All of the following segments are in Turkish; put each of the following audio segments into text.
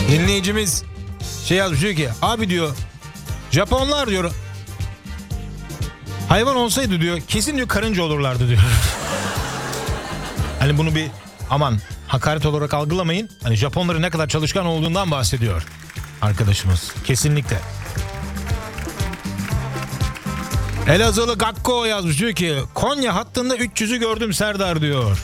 Dinleyicimiz şey yazmış, diyor ki abi diyor Japonlar diyor hayvan olsaydı diyor kesin diyor karınca olurlardı diyor. Hani bunu bir aman hakaret olarak algılamayın. Hani Japonların ne kadar çalışkan olduğundan bahsediyor arkadaşımız. Kesinlikle. Elazığlı Gakko yazmış, diyor ki Konya hattında 300'ü gördüm Serdar diyor.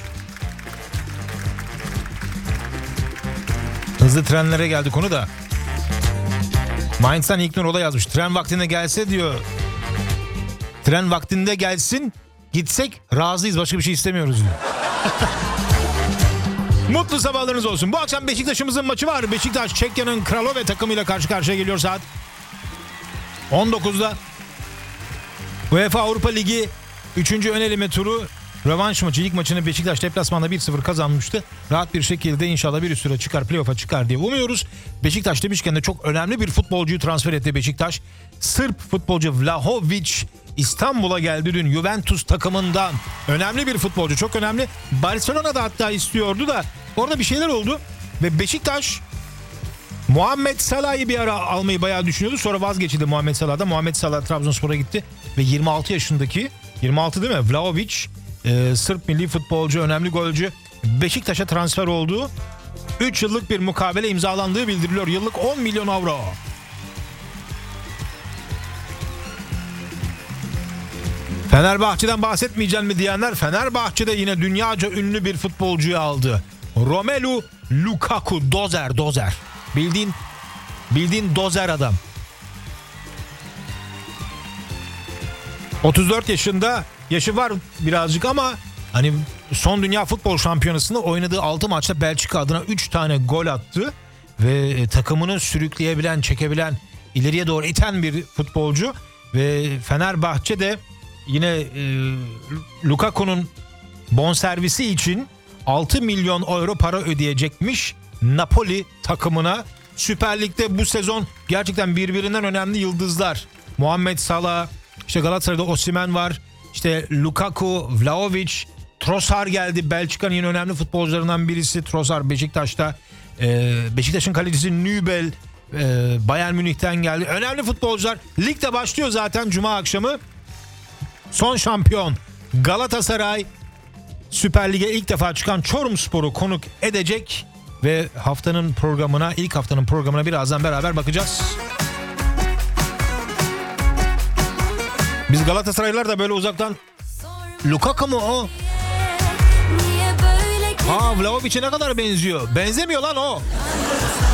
Hızlı trenlere geldi konu da. Mainz'dan İlknur Ola yazmış. Tren vaktinde gelse diyor. Tren vaktinde gelsin, gitsek razıyız, başka bir şey istemiyoruz diyor. Mutlu sabahlarınız olsun. Bu akşam Beşiktaş'ımızın maçı var. Beşiktaş Çekya'nın Kralove takımıyla karşı karşıya geliyor saat 19'da. UEFA Avrupa Ligi 3. ön eleme turu rövanş maçı. İlk maçını Beşiktaş deplasmanda 1-0 kazanmıştı. Rahat bir şekilde inşallah bir üst tura çıkar, playoff'a çıkar diye umuyoruz. Beşiktaş demişken de çok önemli bir futbolcuyu transfer etti Beşiktaş. Sırp futbolcu Vlahovic İstanbul'a geldi dün Juventus takımından. Önemli bir futbolcu, çok önemli. Barcelona'da hatta istiyordu da orada bir şeyler oldu. Ve Beşiktaş Muhammed Salah'ı bir ara almayı bayağı düşünüyordu. Sonra vazgeçildi Muhammed Salah'da. Muhammed Salah Trabzonspor'a gitti. Ve 26 yaşındaki, 26 değil mi? Vlahovic, Sırp milli futbolcu, önemli golcü. Beşiktaş'a transfer olduğu 3 yıllık bir mukabele imzalandığı bildiriliyor. Yıllık 10 milyon avro. Fenerbahçe'den bahsetmeyeceğim mi diyenler, Fenerbahçe'de yine dünyaca ünlü bir futbolcuyu aldı. Romelu Lukaku, dozer. Bildiğin dozer adam. 34 yaşında, yaşı var birazcık ama hani son dünya futbol şampiyonasında oynadığı 6 maçta Belçika adına 3 tane gol attı ve takımını sürükleyebilen, çekebilen, ileriye doğru iten bir futbolcu ve Fenerbahçe de yine Lukaku'nun bonservisi için 6 milyon euro para ödeyecekmiş Napoli takımına. Süper Lig'de bu sezon gerçekten birbirinden önemli yıldızlar. Muhammed Salah, işte Galatasaray'da Osimhen var. İşte Lukaku, Vlahovic, Trossard geldi. Belçika'nın yine önemli futbolcularından birisi Trossard Beşiktaş'ta. Beşiktaş'ın kalecisi Nübel Bayern Münih'ten geldi. Önemli futbolcular. Lig de başlıyor zaten Cuma akşamı. Son şampiyon Galatasaray Süper Lig'e ilk defa çıkan Çorumspor'u konuk edecek ve ilk haftanın programına birazdan beraber bakacağız. Biz Galatasaraylılar da böyle uzaktan Lukaku mu o? Vlahovic'e ne kadar benziyor? Benzemiyor lan o.